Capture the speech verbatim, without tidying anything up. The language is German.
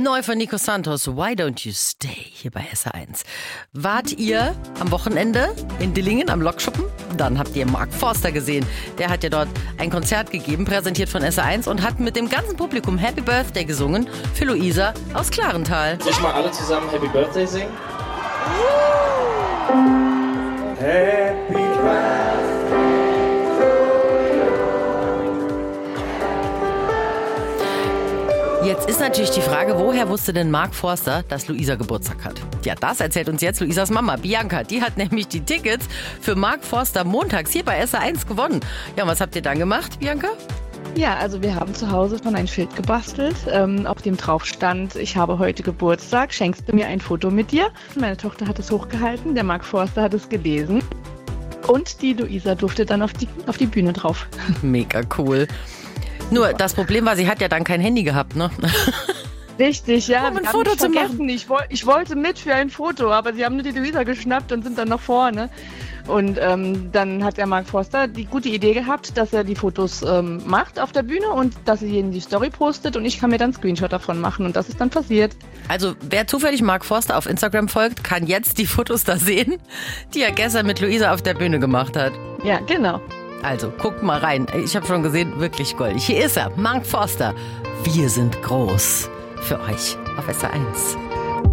Neu von Nico Santos, Why Don't You Stay, hier bei S R eins. Wart ihr am Wochenende in Dillingen am Lokschuppen? Dann habt ihr Mark Forster gesehen. Der hat ja dort ein Konzert gegeben, präsentiert von S R eins und hat mit dem ganzen Publikum Happy Birthday gesungen für Luisa aus Klarental. Soll ich mal alle zusammen Happy Birthday singen? Happy Birthday. Jetzt ist natürlich die Frage, woher wusste denn Mark Forster, dass Luisa Geburtstag hat? Ja, das erzählt uns jetzt Luisas Mama, Bianca. Die hat nämlich die Tickets für Mark Forster montags hier bei S R eins gewonnen. Ja, und was habt ihr dann gemacht, Bianca? Ja, also wir haben zu Hause schon ein Schild gebastelt, ähm, auf dem drauf stand, ich habe heute Geburtstag, schenkst du mir ein Foto mit dir? Meine Tochter hat es hochgehalten, der Mark Forster hat es gelesen und die Luisa durfte dann auf die, auf die Bühne drauf. Mega cool. Nur das Problem war, sie hat ja dann kein Handy gehabt, ne? Richtig, ja. Um ein wir Foto haben zu vergessen. Ich, woll, ich wollte mit für ein Foto, aber sie haben nur die Luisa geschnappt und sind dann nach vorne. Und ähm, dann hat der Mark Forster die gute Idee gehabt, dass er die Fotos ähm, macht auf der Bühne und dass er in die Story postet und ich kann mir dann einen Screenshot davon machen und das ist dann passiert. Also wer zufällig Mark Forster auf Instagram folgt, kann jetzt die Fotos da sehen, die er gestern mit Luisa auf der Bühne gemacht hat. Ja, genau. Also, guckt mal rein. Ich habe schon gesehen, wirklich goldig. Hier ist er, Mark Forster. Wir sind groß. Für euch auf S R eins.